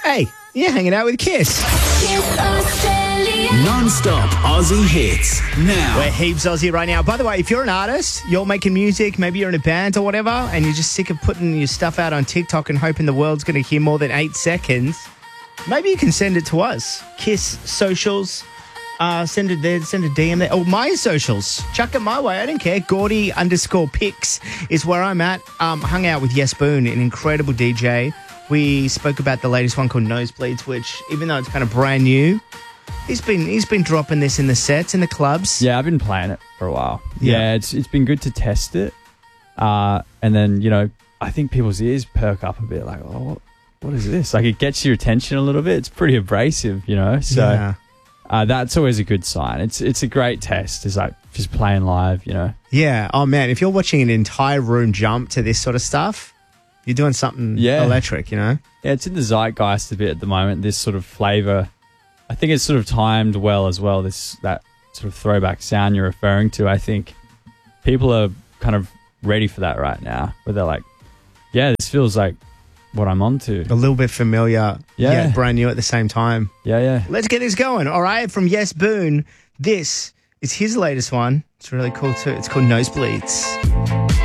Hey, you're hanging out with Kiss. Kiss Australia. Non-stop Aussie hits. Now. We're heaps Aussie right now. By the way, if you're an artist, you're making music, maybe you're in a band or whatever, and you're just sick of putting your stuff out on TikTok and hoping the world's going to hear more than 8 seconds, maybe you can send it to us. Kiss socials. Send a DM there. Oh, my socials. Chuck it my way. I don't care. Gordy_pics is where I'm at. Hung out with Yes Boone, an incredible DJ. We spoke about the latest one called Nosebleeds, which, even though it's kind of brand new, he's been dropping this in the sets, in the clubs. Yeah, I've been playing it for a while. Yeah. Yeah, it's been good to test it. And then, I think people's ears perk up a bit, like, oh, what is this? Like, it gets your attention a little bit. It's pretty abrasive, So Yeah. that's always a good sign. It's a great test. It's like just playing live, Yeah. Oh, man, if you're watching an entire room jump to this sort of stuff, you're doing something electric, Yeah, it's in the zeitgeist a bit at the moment, this sort of flavour. I think it's sort of timed well as well, that sort of throwback sound you're referring to. I think people are kind of ready for that right now, where they're like, yeah, this feels like what I'm onto. A little bit familiar, Yeah. brand new at the same time. Yeah. Let's get this going. All right, from Yes Boone, this is his latest one. It's really cool too. It's called Nosebleeds.